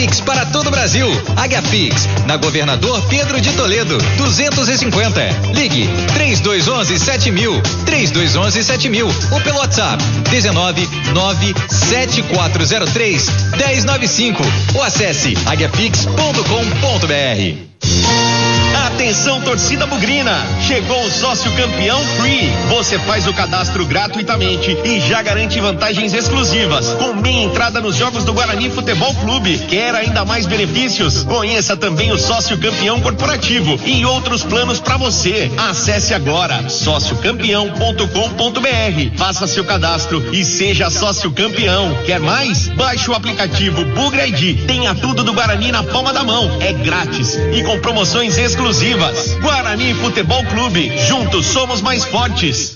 Pix para todo o Brasil. Pix, na Governador Pedro de Toledo, 250. Ligue 3211-7000, 3211-7000 ou pelo WhatsApp 1997403-1095 ou acesse agiapix.com.br. Atenção, torcida bugrina, chegou o sócio campeão Free. Você faz o cadastro gratuitamente e já garante vantagens exclusivas, com meia entrada nos jogos do Guarani Futebol Clube. Quer ainda mais benefícios? Conheça também o sócio campeão corporativo e outros planos para você. Acesse agora sociocampeão.com.br, faça seu cadastro e seja sócio campeão. Quer mais? Baixe o aplicativo Bugre ID. Tenha tudo do Guarani na palma da mão. É grátis e com promoções exclusivas. Guarani Futebol Clube, juntos somos mais fortes.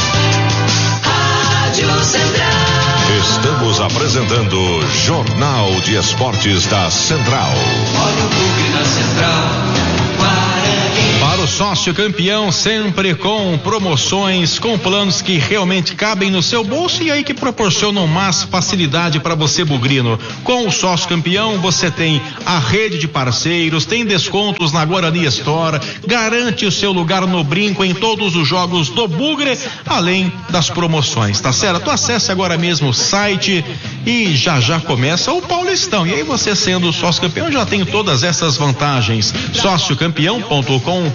Rádio Central. Estamos apresentando Jornal de Esportes da Central. Olha o Bugre na Central. Para o sócio campeão, sempre com promoções, com planos que realmente cabem no seu bolso e aí que proporcionam mais facilidade para você, bugrino. Com o sócio campeão, você tem a rede de parceiros, tem descontos na Guarani Store, garante o seu lugar no brinco em todos os jogos do Bugre, além das promoções, tá certo? Acesse agora mesmo o site e já começa o Paulistão. E aí você, sendo sócio campeão, já tem todas essas vantagens. Sociocampeão.com.br.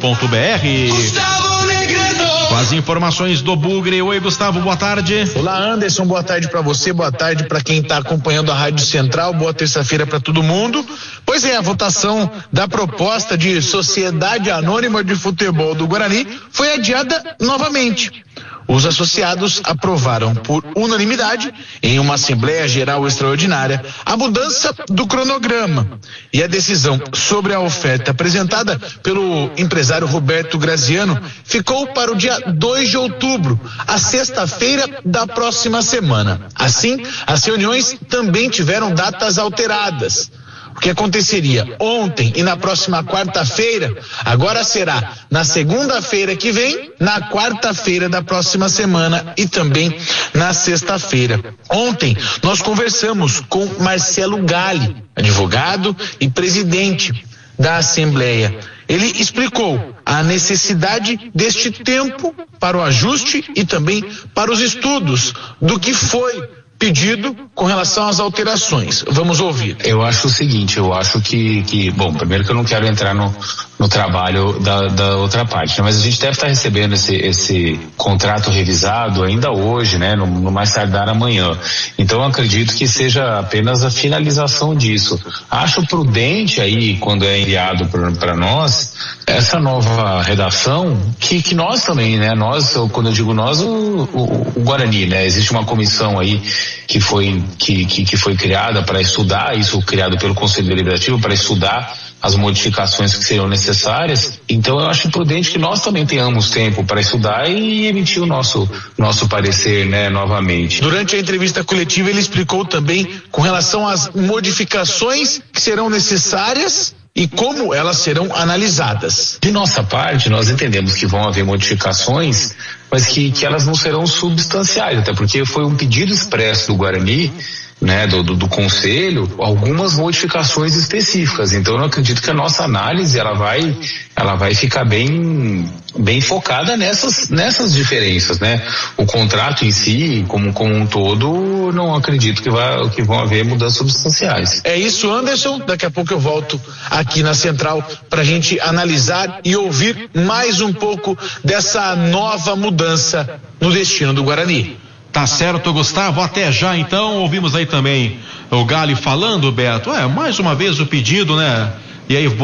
Com as informações do Bugre. Oi, Gustavo, boa tarde. Olá, Anderson, boa tarde para você, boa tarde para quem está acompanhando a Rádio Central, boa terça-feira para todo mundo. Pois é, a votação da proposta de Sociedade Anônima de Futebol do Guarani foi adiada novamente. Os associados aprovaram por unanimidade, em uma Assembleia Geral Extraordinária, a mudança do cronograma e a decisão sobre a oferta apresentada pelo empresário Roberto Graziano ficou para o dia 2 de outubro, a sexta-feira da próxima semana. Assim, as reuniões também tiveram datas alteradas. O que aconteceria ontem e na próxima quarta-feira, agora será na segunda-feira que vem, na quarta-feira da próxima semana e também na sexta-feira. Ontem nós conversamos com Marcelo Galli, advogado e presidente da Assembleia. Ele explicou a necessidade deste tempo para o ajuste e também para os estudos do que foi pedido com relação às alterações. Vamos ouvir. Eu acho o seguinte, eu acho que bom, primeiro que eu não quero entrar no trabalho da outra parte, né? Mas a gente deve estar recebendo esse contrato revisado ainda hoje, né? No mais tardar amanhã. Então eu acredito que seja apenas a finalização disso. Acho prudente aí, quando é enviado para nós, essa nova redação, que nós também, né? Nós, quando eu digo nós, o Guarani, né? Existe uma comissão aí que foi criada para estudar, isso criado pelo Conselho Deliberativo, para estudar as modificações que seriam necessárias. Então eu acho prudente que nós também tenhamos tempo para estudar e emitir o nosso parecer, né, novamente. Durante a entrevista coletiva ele explicou também com relação às modificações que serão necessárias e como elas serão analisadas. De nossa parte, nós entendemos que vão haver modificações, mas que elas não serão substanciais, até porque foi um pedido expresso do Guarani, né, do conselho, algumas modificações específicas. Então eu não acredito que a nossa análise ela vai ficar bem focada nessas diferenças, né? O contrato em si, como um todo, não acredito que vão haver mudanças substanciais. É isso, Anderson. Daqui a pouco eu volto aqui na Central para a gente analisar e ouvir mais um pouco dessa nova mudança no destino do Guarani. Tá certo, Gustavo, até já então. Ouvimos aí também o Galli falando, Beto, mais uma vez o pedido, né? E aí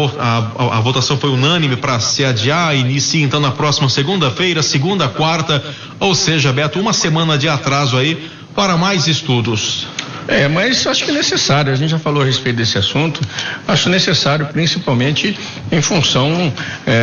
a votação foi unânime para se adiar, inicia então na próxima segunda-feira, segunda, quarta, ou seja, Beto, uma semana de atraso aí para mais estudos. Mas acho que é necessário, a gente já falou a respeito desse assunto, acho necessário principalmente em função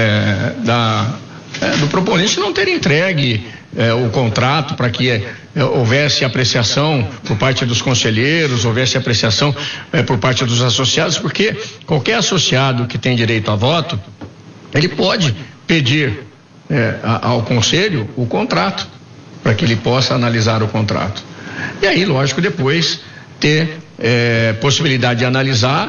do proponente não ter entregue o contrato para que houvesse apreciação por parte dos conselheiros, houvesse apreciação por parte dos associados, porque qualquer associado que tem direito a voto, ele pode pedir ao conselho o contrato, para que ele possa analisar o contrato. E aí, lógico, depois ter possibilidade de analisar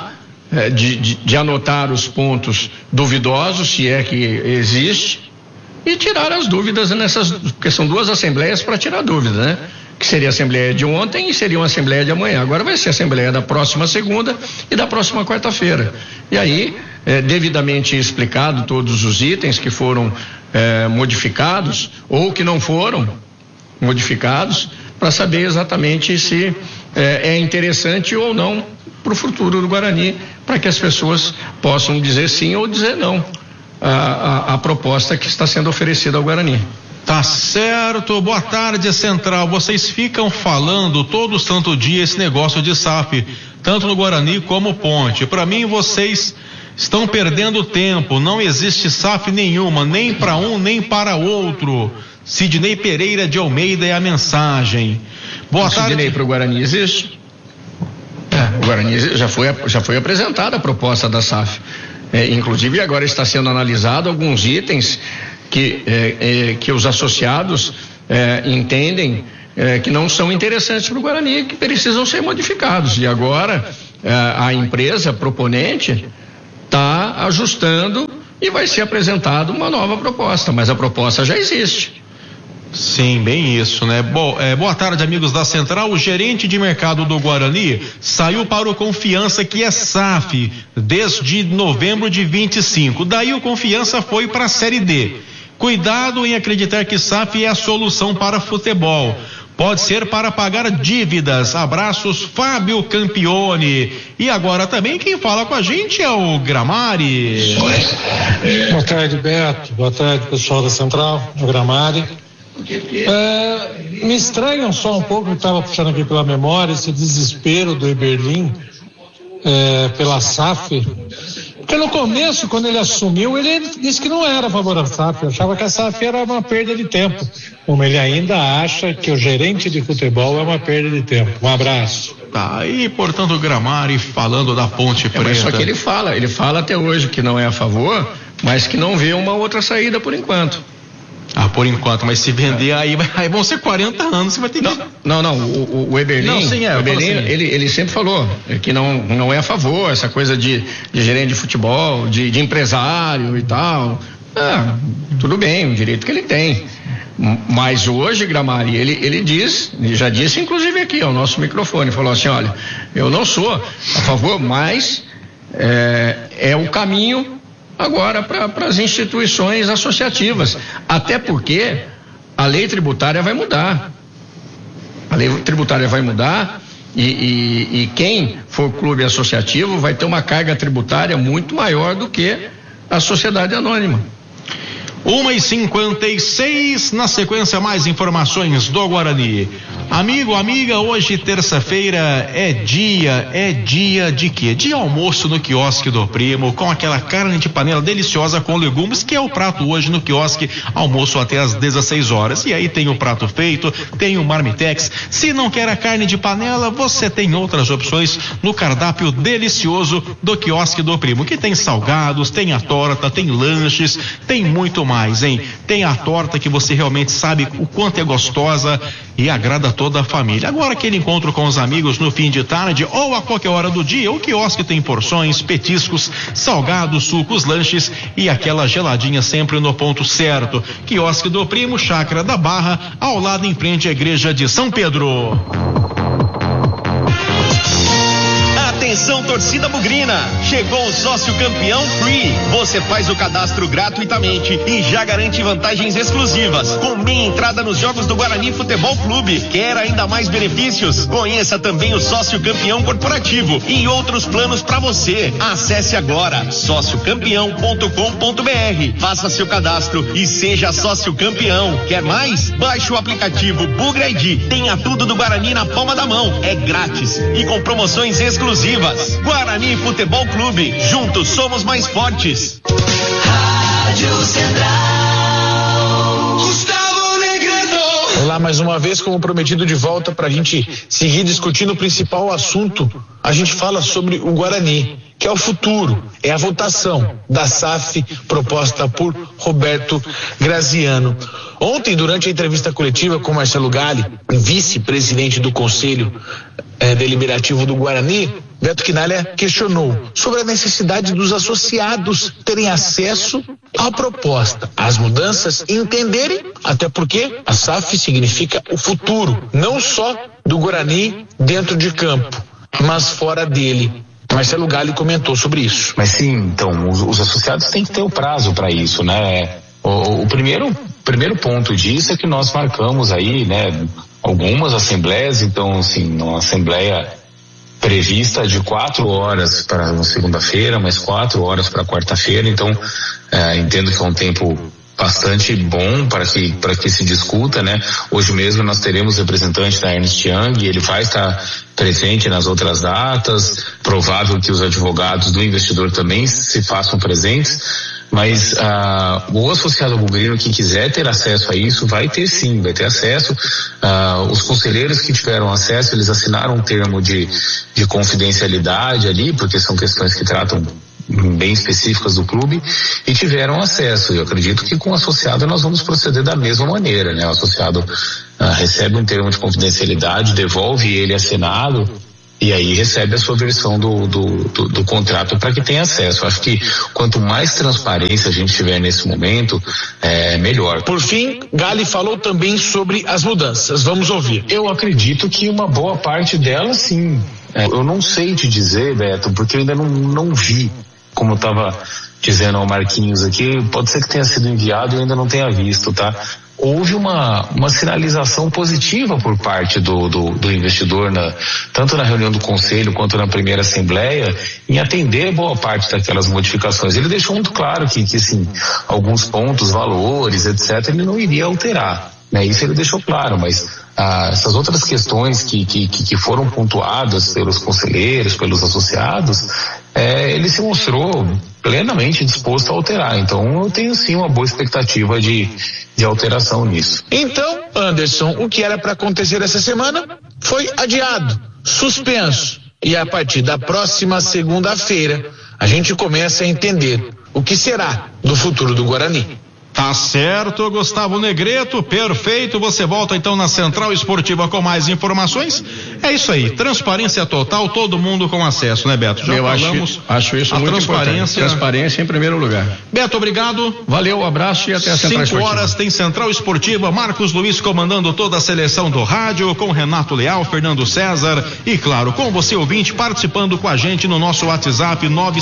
de anotar os pontos duvidosos, se é que existe, e tirar as dúvidas porque são 2 assembleias para tirar dúvida, né? Que seria a assembleia de ontem e seria uma assembleia de amanhã. Agora vai ser a assembleia da próxima segunda e da próxima quarta-feira. E aí, devidamente explicado todos os itens que foram modificados ou que não foram modificados, para saber exatamente se é interessante ou não para o futuro do Guarani, para que as pessoas possam dizer sim ou dizer não a proposta que está sendo oferecida ao Guarani. Tá certo. Boa tarde, Central. Vocês ficam falando todo santo dia esse negócio de SAF, tanto no Guarani como Ponte. Para mim, vocês estão perdendo tempo. Não existe SAF nenhuma, nem para um nem para outro. Sidney Pereira de Almeida é a mensagem. Boa tarde. Sidney, para o Guarani existe? O Guarani já foi apresentada a proposta da SAF. Inclusive agora está sendo analisado alguns itens que os associados entendem que não são interessantes para o Guarani, que precisam ser modificados. E agora a empresa proponente está ajustando e vai ser apresentada uma nova proposta, mas a proposta já existe. Sim, bem isso, né? Boa tarde, amigos da Central. O gerente de mercado do Guarani saiu para o Confiança, que é SAF, desde novembro de 25. Daí o Confiança foi para a Série D. Cuidado em acreditar que SAF é a solução para futebol. Pode ser para pagar dívidas. Abraços, Fábio Campione. E agora também quem fala com a gente é o Gramari. Boa tarde, Beto. Boa tarde, pessoal da Central, o Gramari. Me estranham só um pouco, eu estava puxando aqui pela memória, esse desespero do Eberlin pela SAF, porque no começo, quando ele assumiu, ele disse que não era a favor da SAF, eu achava que a SAF era uma perda de tempo, como ele ainda acha que o gerente de futebol é uma perda de tempo. Um abraço. Tá aí, portanto, o Gramari falando da Ponte Preta. Mas só que ele fala até hoje que não é a favor, mas que não vê uma outra saída por enquanto. Por enquanto, mas se vender aí vão ser 40 anos, você vai ter que... Não, o Eberlin, não, sim, o Eberlin assim. ele sempre falou que não é a favor, essa coisa de gerente de futebol, de empresário e tal. Tudo bem, o direito que ele tem. Mas hoje, Gramari, ele já disse inclusive aqui ao nosso microfone, falou assim, olha, eu não sou a favor, mas é o caminho agora para as instituições associativas, até porque a lei tributária vai mudar. A lei tributária vai mudar e quem for clube associativo vai ter uma carga tributária muito maior do que a sociedade anônima. 1h56, na sequência mais informações do Guarani. Amigo, amiga, hoje terça-feira é dia de quê? De almoço no quiosque do Primo, com aquela carne de panela deliciosa com legumes, que é o prato hoje no quiosque, almoço até às 16 horas. E aí tem o prato feito, tem o marmitex. Se não quer a carne de panela, você tem outras opções no cardápio delicioso do quiosque do Primo, que tem salgados, tem a torta, tem lanches, tem muito mais, hein? Tem a torta que você realmente sabe o quanto é gostosa e agrada toda a família. Agora aquele encontro com os amigos no fim de tarde ou a qualquer hora do dia, o quiosque tem porções, petiscos, salgados, sucos, lanches e aquela geladinha sempre no ponto certo. Quiosque do Primo, Chácara da Barra, ao lado em frente à igreja de São Pedro. Atenção, torcida bugrina, chegou o sócio campeão Free. Você faz o cadastro gratuitamente e já garante vantagens exclusivas, com meia entrada nos jogos do Guarani Futebol Clube. Quer ainda mais benefícios? Conheça também o sócio campeão corporativo e outros planos para você. Acesse agora sociocampeão.com.br, faça seu cadastro e seja sócio campeão. Quer mais? Baixe o aplicativo Bugra ID. Tenha tudo do Guarani na palma da mão. É grátis e com promoções exclusivas. Guarani Futebol Clube, juntos somos mais fortes. Rádio Central. Gustavo Negredo. Olá, mais uma vez, como prometido, de volta para a gente seguir discutindo o principal assunto. A gente fala sobre o Guarani. que é o futuro, é a votação da SAF proposta por Roberto Graziano. Ontem, durante a entrevista coletiva com Marcelo Galli, vice-presidente do Conselho Deliberativo do Guarani, Beto Quinalha questionou sobre a necessidade dos associados terem acesso à proposta, às mudanças e entenderem, até porque a SAF significa o futuro, não só do Guarani dentro de campo, mas fora dele. Marcelo Galli comentou sobre isso. Mas sim, então, os associados têm que ter o prazo para isso, né? O primeiro ponto disso é que nós marcamos aí, né, algumas assembleias, então, assim, uma assembleia prevista de 4 horas para uma segunda-feira, mais 4 horas para quarta-feira, então, entendo que é um tempo bastante bom para que se discuta, né? Hoje mesmo nós teremos representante da Ernst Young, ele vai estar presente nas outras datas, provável que os advogados do investidor também se façam presentes, mas o associado bugrino que quiser ter acesso a isso vai ter sim, vai ter acesso. Os conselheiros que tiveram acesso, eles assinaram um termo de confidencialidade ali, porque são questões que tratam bem específicas do clube, e tiveram acesso. Eu acredito que com o associado nós vamos proceder da mesma maneira, né? O associado recebe um termo de confidencialidade, devolve ele assinado, e aí recebe a sua versão do contrato para que tenha acesso. Acho que quanto mais transparência a gente tiver nesse momento, melhor. Por fim, Galli falou também sobre as mudanças. Vamos ouvir. Eu acredito que uma boa parte delas, sim. Eu não sei te dizer, Beto, porque eu ainda não vi. Como eu estava dizendo ao Marquinhos aqui, pode ser que tenha sido enviado e eu ainda não tenha visto, tá? Houve uma sinalização positiva por parte do investidor, tanto na reunião do conselho quanto na primeira assembleia, em atender boa parte daquelas modificações. Ele deixou muito claro que assim, alguns pontos, valores, etc., ele não iria alterar, né? Isso ele deixou claro, mas essas outras questões que foram pontuadas pelos conselheiros, pelos associados, ele se mostrou plenamente disposto a alterar. Então eu tenho sim uma boa expectativa de alteração nisso. Então, Anderson, o que era para acontecer essa semana foi adiado, suspenso. E a partir da próxima segunda-feira a gente começa a entender o que será do futuro do Guarani. Tá certo, Gustavo Negreto, perfeito. Você volta então na Central Esportiva com mais informações. É isso aí, transparência total, todo mundo com acesso, né, Beto? Já falamos. Acho isso muito importante. Transparência em primeiro lugar. Beto, obrigado. Valeu, um abraço e até a Central Esportiva. 5 horas tem Central Esportiva, Marcos Luiz comandando toda a seleção do rádio, com Renato Leal, Fernando César e, claro, com você ouvinte participando com a gente no nosso WhatsApp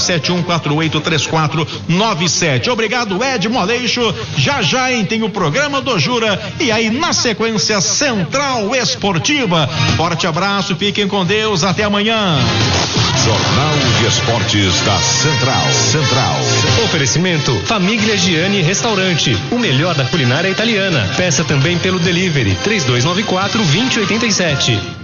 971483497. Obrigado, Ed Moleixo. Já, hein, tem o programa do Jura e aí na sequência Central Esportiva. Forte abraço, fiquem com Deus, até amanhã. Jornal de Esportes da Central. Oferecimento Famiglia Gianni Restaurante, o melhor da culinária italiana. Peça também pelo delivery 3294-2087.